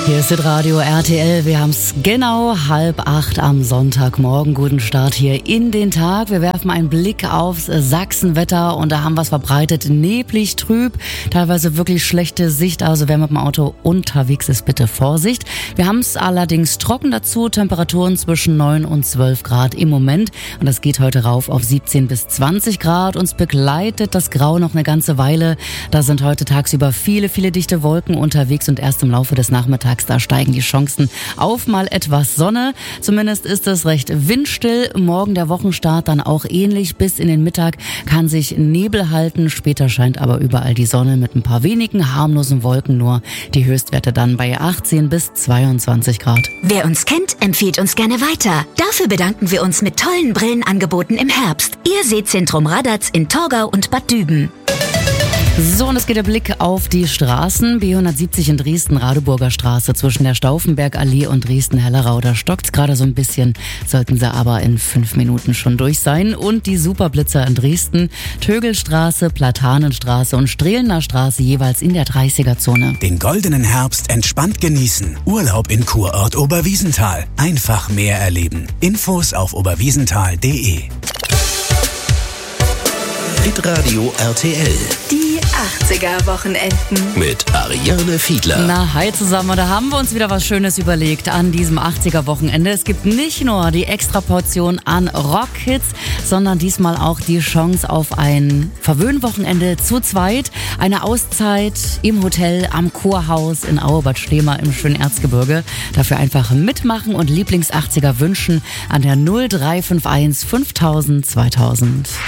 Hier ist das Radio RTL. Wir haben es genau 7:30 am Sonntagmorgen. Guten Start hier in den Tag. Wir werfen einen Blick aufs Sachsenwetter und da haben wir es verbreitet. Neblig, trüb, teilweise wirklich schlechte Sicht. Also wer mit dem Auto unterwegs ist, bitte Vorsicht. Wir haben es allerdings trocken dazu. Temperaturen zwischen 9 und 12 Grad im Moment. Und das geht heute rauf auf 17 bis 20 Grad. Uns begleitet das Grau noch eine ganze Weile. Da sind heute tagsüber viele dichte Wolken unterwegs und erst im Laufe des Nachmittags da steigen die Chancen auf mal etwas Sonne. Zumindest ist es recht windstill. Morgen der Wochenstart dann auch ähnlich. Bis in den Mittag kann sich Nebel halten. Später scheint aber überall die Sonne mit ein paar wenigen harmlosen Wolken nur. Die Höchstwerte dann bei 18 bis 22 Grad. Wer uns kennt, empfiehlt uns gerne weiter. Dafür bedanken wir uns mit tollen Brillenangeboten im Herbst. Ihr Sehzentrum Radatz in Torgau und Bad Düben. So, und es geht der Blick auf die Straßen. B170 in Dresden, Radeburger Straße, zwischen der Stauffenbergallee und Dresden-Hellerau. Da stockt's gerade so ein bisschen, sollten sie aber in 5 Minuten schon durch sein. Und die Superblitzer in Dresden, Tögelstraße, Platanenstraße und Strehlener Straße jeweils in der 30er-Zone. Den goldenen Herbst entspannt genießen. Urlaub in Kurort Oberwiesenthal. Einfach mehr erleben. Infos auf oberwiesenthal.de. Hitradio RTL. Die 80er-Wochenenden. Mit Ariane Fiedler. Na, hi zusammen, da haben wir uns wieder was Schönes überlegt an diesem 80er-Wochenende. Es gibt nicht nur die Extraportion an Rockhits, sondern diesmal auch die Chance auf ein Verwöhnwochenende zu zweit. Eine Auszeit im Hotel am Kurhaus in Auebad Stehmer im schönen Erzgebirge. Dafür einfach mitmachen und Lieblings-80er wünschen an der 0351 5000 2000.